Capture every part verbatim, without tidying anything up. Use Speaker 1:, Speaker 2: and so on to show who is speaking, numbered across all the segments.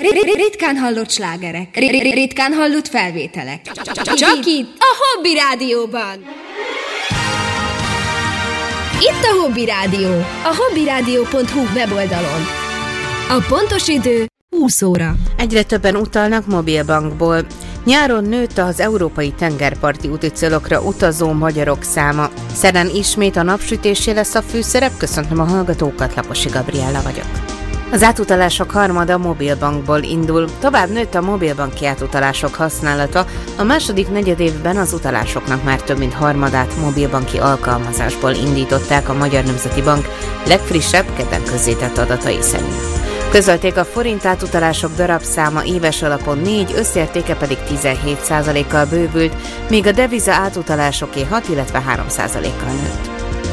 Speaker 1: Ritkán hallott slágerek, ritkán hallott felvételek.
Speaker 2: Csak itt, a Hobby Rádióban. Itt a Hobby Rádió, a hobbyradio pont hu weboldalon. A pontos idő húsz óra.
Speaker 3: Egyre többen utalnak mobilbankból. Nyáron nőtt az európai tengerparti úti célokra utazó magyarok száma. Szerdán ismét a napsütésé lesz a főszerep. Köszöntöm a hallgatókat, Laposi Gabriella vagyok. Az átutalások harmada mobilbankból indul. Tovább nőtt a mobilbanki átutalások használata. A második negyedévben az utalásoknak már több mint harmadát mobilbanki alkalmazásból indították a Magyar Nemzeti Bank legfrissebb, kedden közzétett adatai szerint. Közölték, a forint átutalások darabszáma éves alapon négy, összértéke pedig tizenhét százalékkal bővült, míg a deviza átutalásoké hat, illetve három százalékkal nőtt.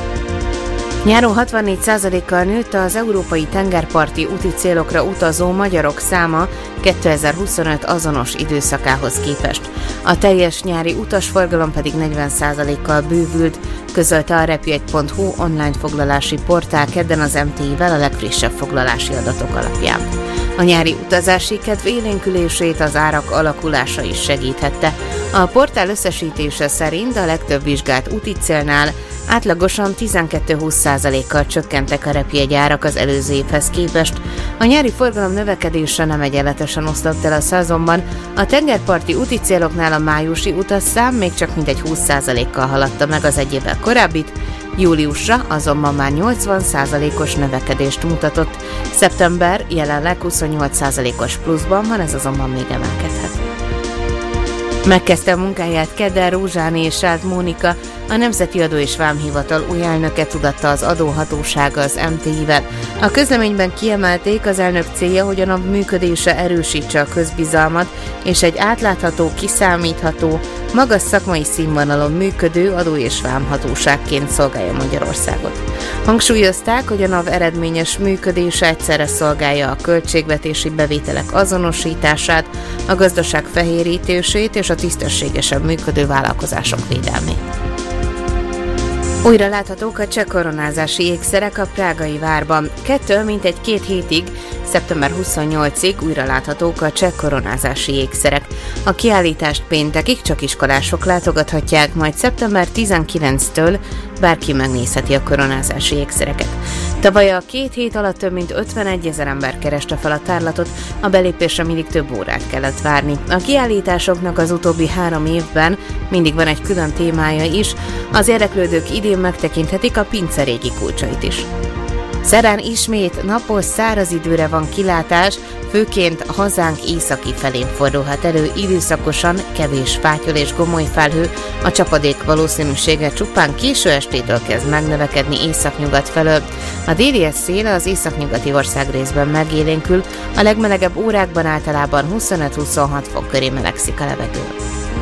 Speaker 3: Nyáron hatvannégy százalékkal nőtt az európai tengerparti úti célokra utazó magyarok száma kétezer-huszonöt azonos időszakához képest. A teljes nyári utasforgalom pedig negyven százalékkal bővült, közölte a repjegy pont hu online foglalási portál kedden az em té i-vel a legfrissebb foglalási adatok alapján. A nyári utazási kedv élénkülését az árak alakulása is segíthette. A portál összesítése szerint a legtöbb vizsgált úti célnál átlagosan tizenkettő-húsz százalékkal csökkentek a repjegyárak az előző évhez képest. A nyári forgalom növekedése nem egyenletesen oszlott el a szezonban. A tengerparti úti céloknál a májusi utasszám még csak mintegy húsz százalékkal haladta meg az egy évvel korábbit, júliusra azonban már nyolcvan százalékos növekedést mutatott. Szeptember jelenleg huszonnyolc százalékos pluszban van, ez azonban még emelkedhet. Megkezdte a munkáját kedden Rózsáné és Sált Mónika, a Nemzeti Adó és Vámhivatal új elnöke, tudatta az adóhatósága az em té i-vel. A közleményben kiemelték, az elnök célja, hogy a NAV működése erősítse a közbizalmat, és egy átlátható, kiszámítható, magas szakmai színvonalon működő adó- és vámhatóságként szolgálja Magyarországot. Hangsúlyozták, hogy a NAV eredményes működése egyszerre szolgálja a költségvetési bevételek azonosítását, a gazdaság fehérítését és a tisztességesen működő vállalkozások védelmét. Újra láthatók a cseh koronázási ékszerek a prágai várban. Kettő, mintegy két hétig, szeptember huszonnyolcadikáig újra láthatók a cseh koronázási ékszerek. A kiállítást péntekig csak iskolások látogathatják, majd szeptember tizenkilencedikétől bárki megnézheti a koronázási ékszereket. Tavaly a két hét alatt több mint ötvenegyezer ember kereste fel a tárlatot, a belépésre mindig több órát kellett várni. A kiállításoknak az utóbbi három évben mindig van egy külön témája is, az érdeklődők idén megtekinthetik a pince régi kulcsait is. Szerdán ismét napos, száraz időre van kilátás, főként a hazánk északi felén fordulhat elő időszakosan kevés fátyol és gomoly felhő, a csapadék valószínűsége csupán késő estétől kezd megnövekedni északnyugat felől. A déli szél az északnyugati országrészben megélénkül, a legmelegebb órákban általában huszonöt-huszonhat fok köré melegszik a levegő.